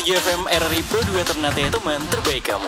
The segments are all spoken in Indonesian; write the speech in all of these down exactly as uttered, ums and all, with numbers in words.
tiga F M R R I Pro dua Ternate, teman terbaik kamu.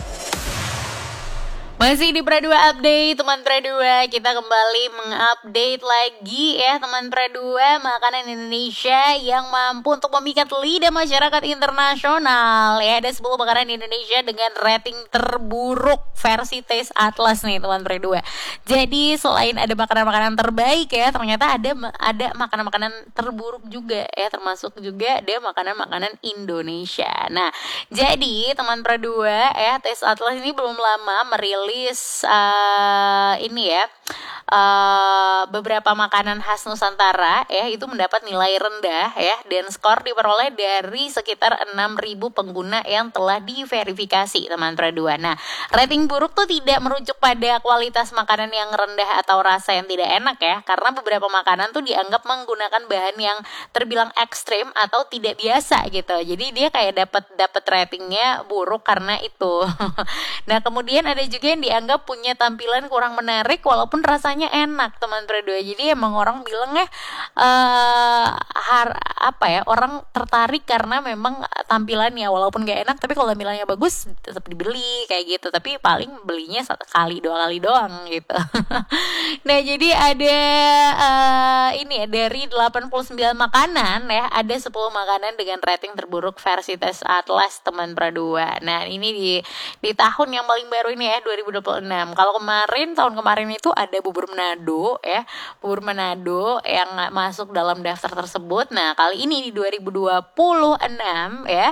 Masih di Pro dua Update, teman Pro dua. Kita kembali mengupdate lagi ya teman Pro dua, makanan Indonesia yang mampu untuk memikat lidah masyarakat internasional. Ya, ada sepuluh makanan Indonesia dengan rating terburuk versi Taste Atlas nih teman Pro dua. Jadi selain ada makanan-makanan terbaik ya, ternyata ada ada makanan-makanan terburuk juga ya, termasuk juga ada makanan-makanan Indonesia. Nah, jadi teman Pro dua ya, Taste Atlas ini belum lama merilis Rilis uh, ini ya uh, beberapa makanan khas Nusantara ya, itu mendapat nilai rendah ya, dan skor diperoleh dari sekitar enam ribu pengguna yang telah diverifikasi teman Pro dua. Nah, rating buruk tuh tidak merujuk pada kualitas makanan yang rendah atau rasa yang tidak enak ya, karena beberapa makanan tuh dianggap menggunakan bahan yang terbilang ekstrim atau tidak biasa gitu. Jadi dia kayak dapat dapat ratingnya buruk karena itu. Nah, kemudian ada juga yang dianggap punya tampilan kurang menarik walaupun rasanya enak teman Pro dua. Jadi emang orang bilang ya uh, har, apa ya orang tertarik karena memang tampilannya walaupun gak enak, tapi kalau tampilannya bagus tetap dibeli kayak gitu, tapi paling belinya satu kali dua kali doang gitu. Nah, jadi ada uh, ini ya, dari delapan puluh sembilan makanan ya, ada sepuluh makanan dengan rating terburuk versi Taste Atlas teman Pro dua. Nah, ini di di tahun yang paling baru ini ya, dua ribu dua puluh enam. Kalau kemarin, tahun kemarin itu ada bubur Manado ya, bubur Manado yang masuk dalam daftar tersebut. Nah, kali ini di dua ribu dua puluh enam ya,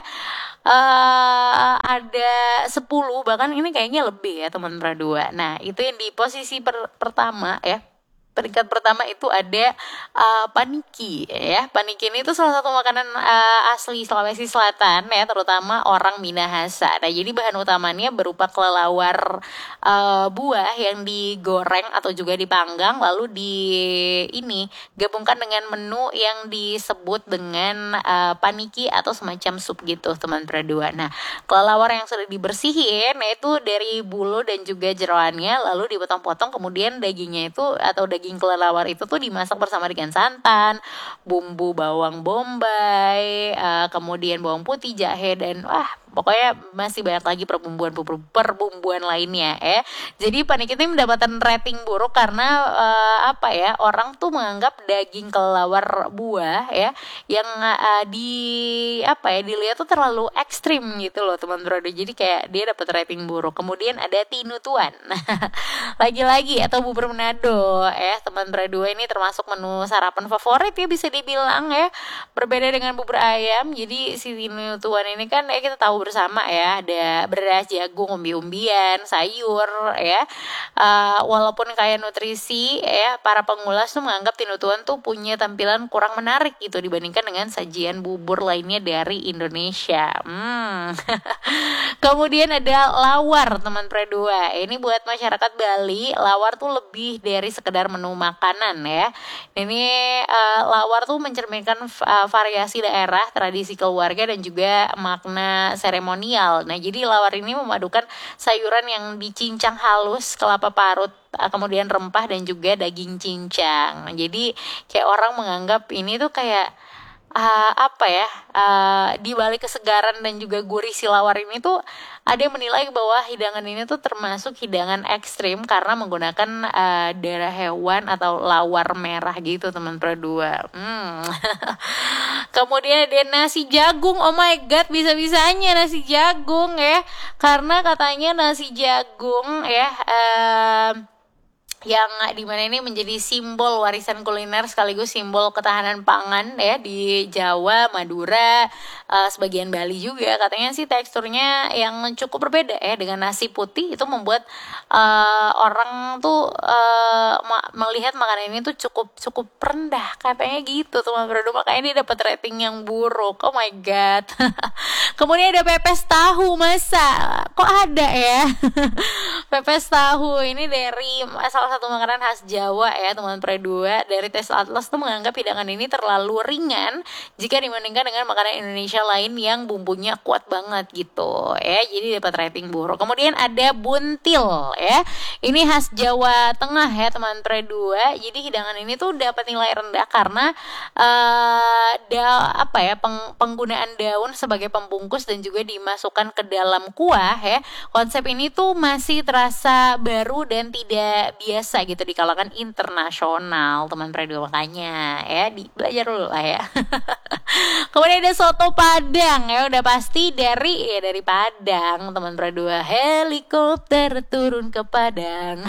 uh, ada sepuluh, bahkan ini kayaknya lebih ya teman Pro dua. Nah, itu yang di posisi per- pertama ya. Peringkat pertama itu ada uh, paniki ya. Paniki ini itu salah satu makanan uh, asli Sulawesi Selatan ya, terutama orang Minahasa. Nah, jadi bahan utamanya berupa kelelawar uh, buah yang digoreng atau juga dipanggang, lalu di ini gabungkan dengan menu yang disebut dengan uh, paniki atau semacam sup gitu teman Pro dua. Nah, kelelawar yang sudah dibersihin nah itu dari bulu dan juga jeroannya, lalu dipotong-potong, kemudian dagingnya itu atau daging Daging kelelawar itu tuh dimasak bersama dengan santan, bumbu bawang bombay, uh, kemudian bawang putih, jahe, dan wah pokoknya masih banyak lagi perbumbuan perbumbuan lainnya ya. Jadi paniki ini mendapatkan rating buruk karena uh, apa ya, orang tuh menganggap daging kelelawar buah ya yang uh, di apa ya dilihat tuh terlalu ekstrim gitu loh teman Pro dua. Jadi kayak dia dapat rating buruk. Kemudian ada tinutuan. Lagi-lagi atau bubur Manado ya teman Pro dua, ini termasuk menu sarapan favorit ya bisa dibilang ya. Berbeda dengan bubur ayam. Jadi si tinutuan ini kan ya kita tahu bersama ya, ada beras, jagung, umbi-umbian, sayur ya. Uh, walaupun kaya nutrisi ya, para pengulas tuh menganggap tinutuan tuh punya tampilan kurang menarik gitu dibandingkan dengan sajian bubur lainnya dari Indonesia. Hmm. Kemudian ada lawar teman Pro dua. Ini buat masyarakat Bali, lawar tuh lebih dari sekedar menu makanan ya. Ini uh, lawar tuh mencerminkan uh, variasi daerah, tradisi keluarga, dan juga makna seremonial. Nah, jadi lawar ini memadukan sayuran yang dicincang halus, kelapa parut, kemudian rempah, dan juga daging cincang. Jadi kayak orang menganggap ini tuh kayak uh, apa ya, uh, di balik kesegaran dan juga gurih si lawar ini tuh ada yang menilai bahwa hidangan ini tuh termasuk hidangan ekstrim karena menggunakan uh, darah hewan atau lawar merah gitu teman Pro dua. Hmm. Kemudian ada nasi jagung. Oh my god, bisa-bisanya nasi jagung ya, karena katanya nasi jagung ya uh, yang dimana ini menjadi simbol warisan kuliner sekaligus simbol ketahanan pangan ya di Jawa, Madura, uh, sebagian Bali juga. Katanya sih teksturnya yang cukup berbeda ya dengan nasi putih, itu membuat uh, orang tuh uh, ma- melihat makanan ini tuh cukup cukup rendah katanya gitu teman Pro dua, makanya dia dapat rating yang buruk. Oh my god. Kemudian ada pepes tahu. Masa kok ada ya? Pepes tahu ini dari salah satu makanan khas Jawa ya teman Pre dua. Dari tes Atlas tuh menganggap hidangan ini terlalu ringan jika dibandingkan dengan makanan Indonesia lain yang bumbunya kuat banget gitu ya. Jadi dapat rating buruk. Kemudian ada buntil ya. Ini khas Jawa Tengah ya teman Pre dua. Jadi hidangan ini tuh dapat nilai rendah karena uh, da, apa ya peng, penggunaan daun sebagai pembungkus dan juga dimasukkan ke dalam kuah ya. Konsep ini tuh masih terasa baru dan tidak biasa gitu di kalangan internasional teman Pre dua, makanya ya di, belajar dulu lah ya. Kemudian ada soto Padang ya, udah pasti dari ya dari Padang teman Pre dua. Helikopter turun ke Padang.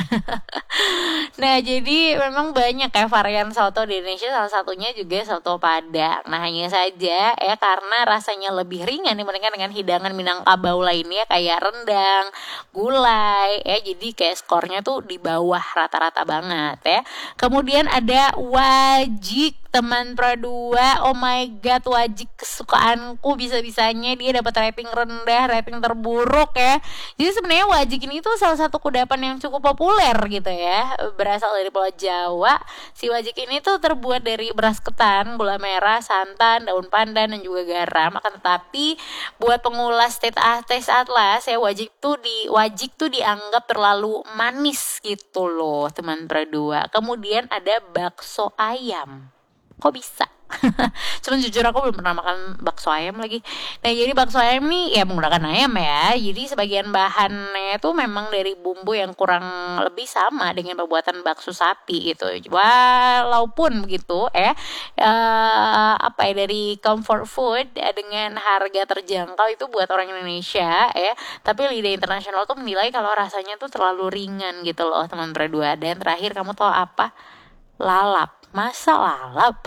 Nah jadi memang banyak ya varian soto di Indonesia, salah satunya juga soto Padang. Nah hanya saja ya karena rasanya lebih ringan dibandingkan dengan hidangan Minangkabau lainnya kayak rendang, gulai ya, jadi kayak skornya tuh di bawah rata-rata banget ya. Kemudian ada wajik teman Pre dua. Oh my god, wajik kesukaanku, bisa-bisanya dia dapat rating rendah, rating terburuk ya. Jadi sebenarnya wajik ini tuh salah satu kudapan yang cukup populer gitu ya, berasal dari Pulau Jawa. Si wajik ini tuh terbuat dari beras ketan, gula merah, santan, daun pandan dan juga garam. Akan tetapi buat pengulas tes Atlas ya, wajik tuh di wajik tuh dianggap terlalu manis gitu loh teman Pre dua. Kemudian ada bakso ayam. Kok bisa? Cuman jujur aku belum pernah makan bakso ayam lagi. Nah jadi bakso ayam nih ya menggunakan ayam ya. Jadi sebagian bahannya itu memang dari bumbu yang kurang lebih sama dengan pembuatan bakso sapi gitu. Walaupun begitu ya uh, apa ya dari comfort food ya, dengan harga terjangkau itu buat orang Indonesia ya. Tapi lidah internasional tuh menilai kalau rasanya tuh terlalu ringan gitu loh teman Pre dua. Dan terakhir kamu tahu apa? Lalap. Masa lalap?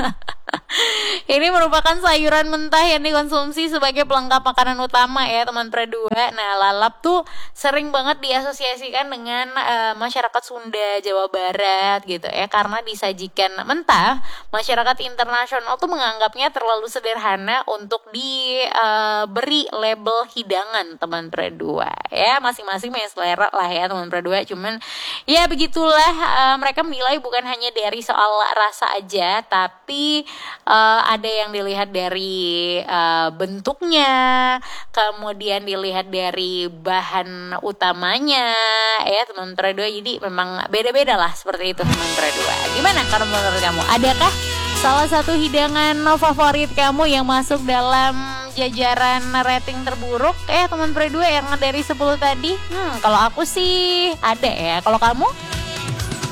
Ini merupakan sayuran mentah yang dikonsumsi sebagai pelengkap makanan utama ya teman Pre dua. Nah lalap tuh sering banget diasosiasikan dengan uh, masyarakat Sunda, Jawa Barat gitu ya. Karena disajikan mentah, masyarakat internasional tuh menganggapnya terlalu sederhana untuk diberi uh, label hidangan teman Pre dua ya. Masing-masing punya selera lah ya teman Pre dua. Cuman ya begitulah, uh, mereka menilai bukan hanya dari soal rasa aja, tapi uh, ada yang dilihat dari uh, bentuknya, kemudian dilihat dari bahan utamanya ya teman Pre dua. Jadi memang beda-beda lah seperti itu teman Pre dua. Gimana kalau menurut kamu? Adakah salah satu hidangan favorit kamu yang masuk dalam jajaran rating terburuk eh teman Pre dua yang dari sepuluh tadi? Hmm, kalau aku sih ada ya. Kalau kamu?